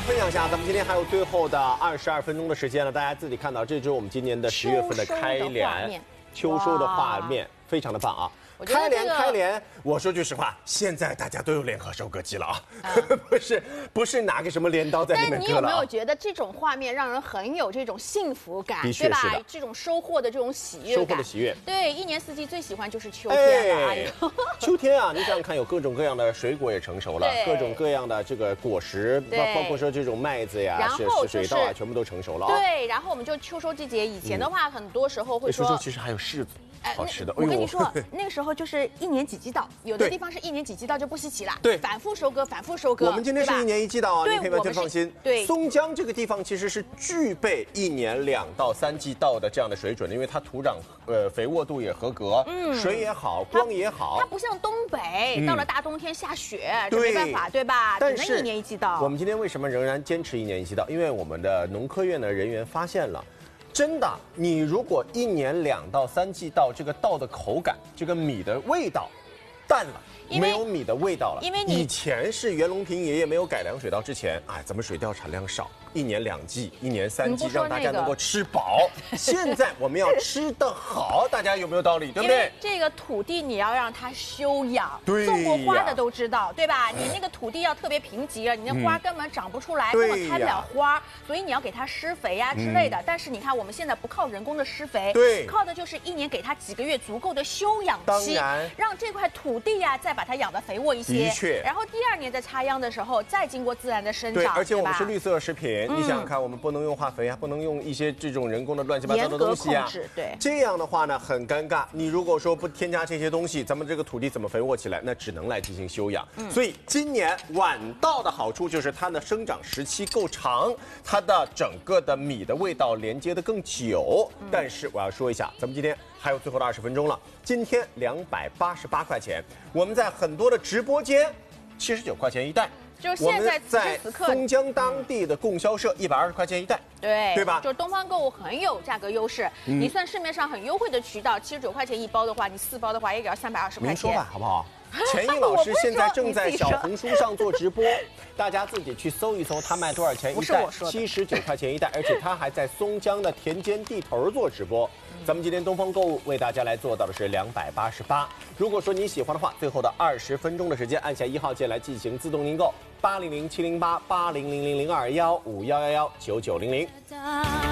分享一下，咱们今天还有最后的22分钟的时间了，大家自己看到，这就是我们今年的10月份的开联，秋收的画面，非常的棒啊！开联，我说句实话，现在大家都有联合收割机了啊，不是拿个什么镰刀在那边割了。 但你有没有觉得这种画面让人很有这种幸福感，对吧？这种收获的这种喜悦感， 收获的喜悦。 对，一年四季最喜欢就是秋天了。哎呦， 秋天啊，你想想看，有各种各样的水果也成熟了，各种各样的这个果实，包括说这种麦子呀、水稻啊，全部都成熟了。 对，然后我们就秋收季节，以前的话，很多时候会说， 秋收其实还有柿子。好吃的， 我跟你说，那个时候就是1年几季稻，有的地方是1年几季稻就不稀奇了。 对， 反复收割，反复收割。 我们今天是1年1季稻啊，你可以完全放心。 对， 松江这个地方其实是具备1年2到3季稻的这样的水准的，因为它土壤肥沃度也合格，水也好，光也好。 它不像东北，到了大冬天下雪，这没办法，对吧？ 但只能1年1季稻。 我们今天为什么仍然坚持1年1季稻？因为我们的农科院的人员发现了。真的，你如果1年2到3季稻，这个稻的口感，这个米的味道淡了，没有米的味道了。 因为以前是袁隆平爷爷没有改良水稻之前，哎，咱们水稻产量少，1年2季，1年3季，让大家能够吃饱。现在我们要吃得好，大家有没有道理？对不对？ 这个土地你要让它休养， 对， 种过花的都知道，对吧？你那个土地要特别贫瘠了，你那花根本长不出来，根本开不了花，所以你要给它施肥呀之类的。但是你看，我们现在不靠人工的施肥， 对， 靠的就是1年给它几个月足够的休养期，让这块土地呀再把它养得肥沃一些。 的确。 然后第2年在插秧的时候，再经过自然的生长。 对，而且我们是绿色食品，你想想看，我们不能用化肥啊，不能用一些这种人工的乱七八糟的东西啊。 对， 这样的话呢，很尴尬。你如果说不添加这些东西，咱们这个土地怎么肥沃起来？那只能来进行休养。所以今年晚稻的好处就是它的生长时期够长，它的整个的米的味道连接的更久。但是我要说一下，咱们今天还有最后的20分钟了，今天288块钱，我们在很多的直播间79块钱一袋。 就现在在松江当地的供销社120块钱一袋，对吧？ 就是东方购物很有价格优势，你算市面上很优惠的渠道，79块钱1包的话，你4包的话也只要320块钱。 您说吧，好不好？钱毅老师现在正在小红书上做直播，大家自己去搜一搜，他卖多少钱一袋？79块钱一袋，而且他还在松江的田间地头做直播。咱们今天东方购物为大家来做到的是288。如果说你喜欢的话，最后的20分钟的时间，按下1号键来进行自动订购，800-708-8000-021-5111-9900。